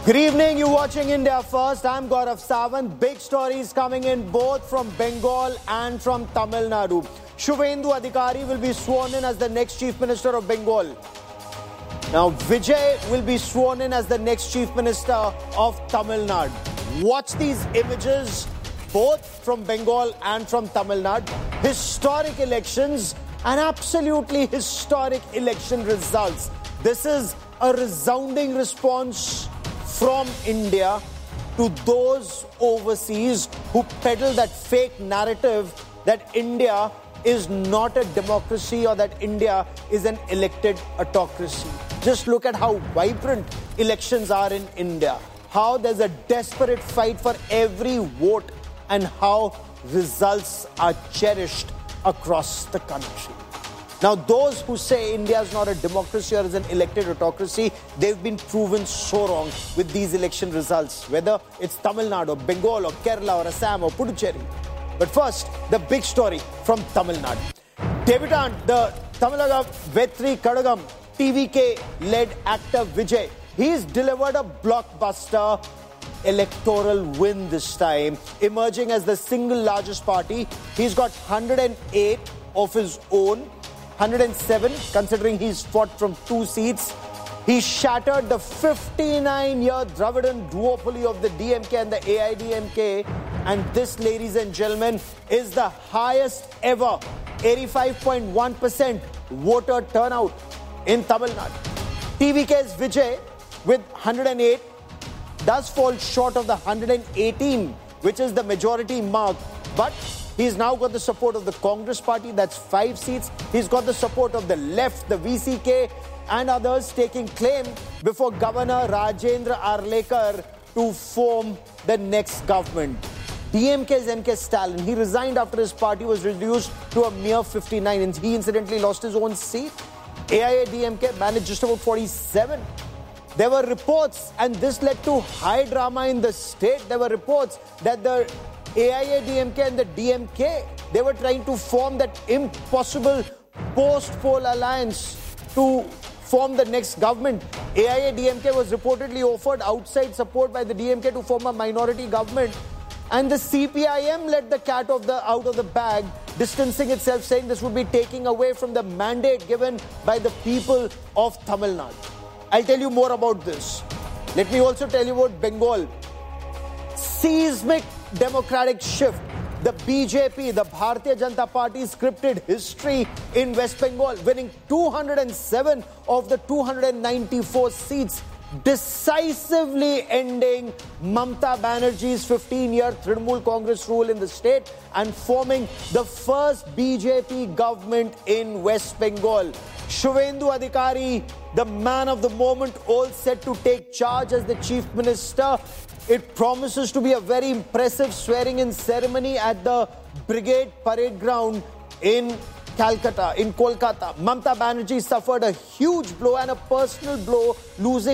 Good evening, you're watching India First. I'm Gaurav Sawant. Big stories coming in both from Bengal and from Tamil Nadu. Shubhendu Adhikari will be sworn in as the next Chief Minister of Bengal. Now, Vijay will be sworn in as the next Chief Minister of Tamil Nadu. Watch these images, both from Bengal and from Tamil Nadu. Historic elections and absolutely historic election results. This is a resounding response from India to those overseas who peddle that fake narrative that India is not a democracy or that India is an elected autocracy. Just look at how vibrant elections are in India, how there's a desperate fight for every vote and how results are cherished across the country. Now, those who say India is not a democracy or is an elected autocracy, they've been proven so wrong with these election results, whether it's Tamil Nadu, or Bengal, or Kerala, or Assam, or Puducherry. But first, the big story from Tamil Nadu. Debutant, the Tamilaga Vetri Kadagam, TVK-led actor Vijay, he's delivered a blockbuster electoral win this time, emerging as the single largest party. He's got 108 of his own, 107 considering he's fought from 2 seats. He shattered the 59-year Dravidian duopoly of the DMK and the AIDMK. And this, ladies and gentlemen, is the highest ever 85.1% voter turnout in Tamil Nadu. TVK's Vijay with 108 does fall short of the 118, which is the majority mark. But he's now got the support of the Congress party, that's 5 seats. He's got the support of the left, the VCK, and others taking claim before Governor Rajendra Arlekar to form the next government. DMK's MK Stalin, he resigned after his party was reduced to a mere 59, and he incidentally lost his own seat. AIADMK managed just about 47. There were reports, and this led to high drama in the state. There were reports that the AIADMK and the DMK, they were trying to form that impossible post-poll alliance to form the next government. AIADMK was reportedly offered outside support by the DMK to form a minority government. And the CPIM let the cat out of the bag, distancing itself, saying this would be taking away from the mandate given by the people of Tamil Nadu. I'll tell you more about this. Let me also tell you about Bengal. Seismic democratic shift. The BJP, the Bharatiya Janata Party, scripted history in West Bengal, winning 207 of the 294 seats, decisively ending Mamata Banerjee's 15-year Trinamool Congress rule in the state and forming the first BJP government in West Bengal. Shubhendu Adhikari, the man of the moment, all set to take charge as the Chief Minister. It promises to be a very impressive swearing-in ceremony at the Brigade Parade Ground in Kolkata. Mamata Banerjee suffered a huge blow and a personal blow, losing